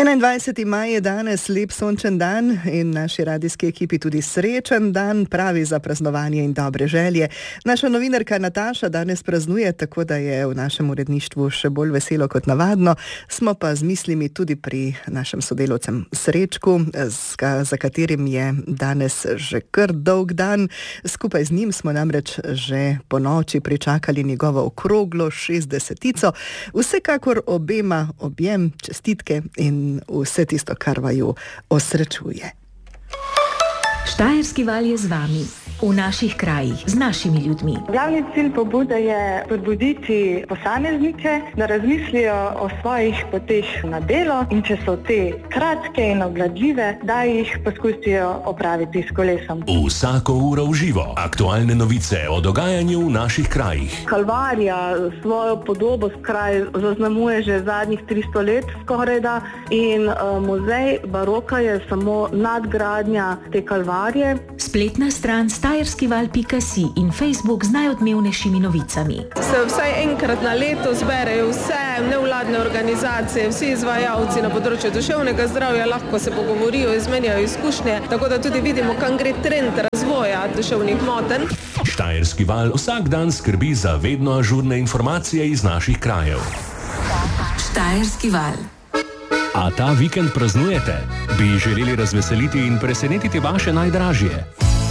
21. maj je danes lep sončen dan in naši radijski ekipi tudi srečen dan, pravi za praznovanje in dobre želje. Naša novinarka Nataša danes praznuje, tako da je v našem uredništvu še bolj veselo kot navadno. Smo pa z mislimi tudi pri našem sodelovcem Srečku, za katerim je danes že kar dolg dan. Skupaj z njim smo namreč že po noči pričakali njegovo okroglo 60-tico. Vsekakor obema objem, čestitke in vse tisto, kar vaju osrečuje. Štajerski val je z vami, v naših krajih, z našimi ljudmi. Glavni cilj pobude je spodbuditi posameznike, da razmislijo o svojih poteh na delo in če so te kratke in obvladljive, da jih poskusijo opraviti s kolesom. Vsako uro v živo, aktualne novice o dogajanju v naših krajih. Kalvarija svojo podobo skraj zaznamuje že zadnjih 300 let skorajda in muzej baroka je samo nadgradnja te kalvarije. Spletna stran štajerskival.si in Facebook z najodmevnejšimi novicami. Se vsaj enkrat na leto zberejo vse nevladne organizacije, vsi izvajalci na področju duševnega zdravja, lahko se pogovorijo, izmenjajo izkušnje, tako da tudi vidimo, kam gre trend razvoja duševnih motenj. Štajerski val vsak dan skrbi za vedno ažurne informacije iz naših krajev. Štajerski val. A ta vikend praznujete? Bi želeli razveseliti in presenetiti vaše najdražje?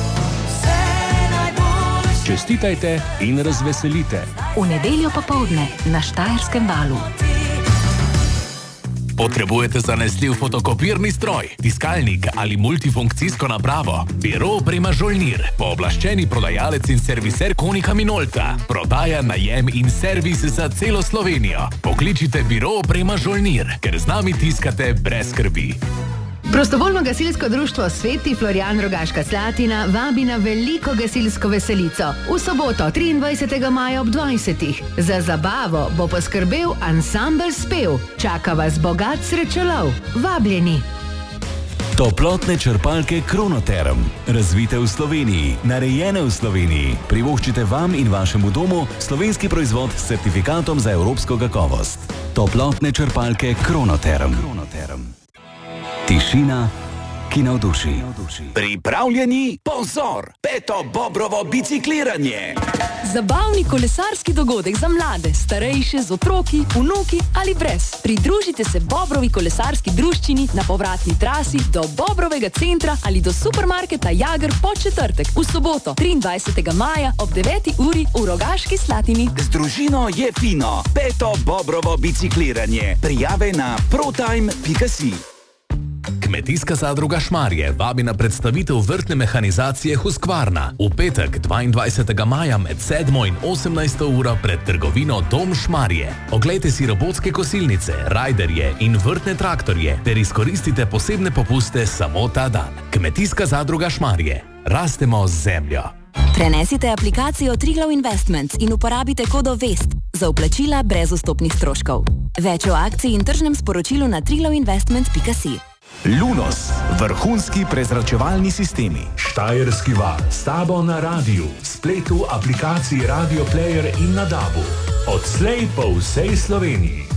Čestitajte in razveselite. V nedeljo popoldne na Štajerskem valu. Potrebujete zanesljiv fotokopirni stroj, tiskalnik ali multifunkcijsko napravo? Biro Oprema Žolnir, pooblaščeni prodajalec in serviser Konika Minolta. Prodaja, najem in servis za celo Slovenijo. Pokličite Biro Oprema Žolnir, ker z nami tiskate brez skrbi. Prostovoljno gasilsko društvo Sveti Florijan Rogaška Slatina vabi na veliko gasilsko veselico v soboto 23. maja ob 20. Za zabavo bo poskrbel ansambel Spev. Čaka vas bogat srečolov. Vabljeni! Toplotne črpalke Kronoterm. Razvite v Sloveniji, narejene v Sloveniji. Privoščite vam in vašemu domu slovenski proizvod s certifikatom za evropsko kakovost. Toplotne črpalke Kronoterm. Tišina, ki navduši. Pripravljeni? Pozor! Peto Bobrovo bicikliranje! Zabavni kolesarski dogodek za mlade, starejše, z otroki, vnuki ali brez. Pridružite se Bobrovi kolesarski druščini na povratni trasi do Bobrovega centra ali do supermarketa Jager po četrtek v soboto 23. maja ob 9. uri v Rogaški Slatini. Z družino je fino. Peto Bobrovo bicikliranje. Prijave na protime.si. Kmetijska zadruga Šmarje vabi na predstavitev vrtne mehanizacije Husqvarna v petek 22. maja med 7. in 18. uro pred trgovino Dom Šmarje. Oglejte si robotske kosilnice, rajderje in vrtne traktorje ter izkoristite posebne popuste samo ta dan. Kmetijska zadruga Šmarje. Rastemo z zemljo. Prenesite aplikacijo Triglav Investments in uporabite kodo VEST za vplačila brez vstopnih stroškov. Več o akciji in tržnem sporočilu na triglavinvestments.si. Lunos, vrhunski prezračevalni sistemi. Štajerski val, s tabo na radiju, spletu, aplikaciji Radio Player in na DAB-u. Odslej po vsej Sloveniji.